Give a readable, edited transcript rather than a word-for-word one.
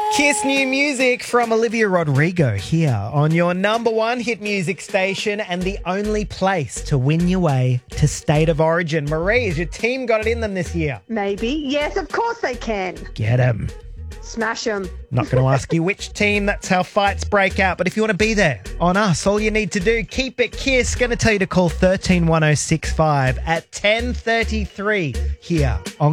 Kiss new music from Olivia Rodrigo here on your number one hit music station and the only place to win your way to State of Origin. Marie, has your team got it in them this year? Maybe. Yes, of course they can. Get them. Smash them. Not going to ask you which team, that's how fights break out. But if you want to be there on us, all you need to do, keep it Kiss. Going to tell you to call 131065 at 10:33 here on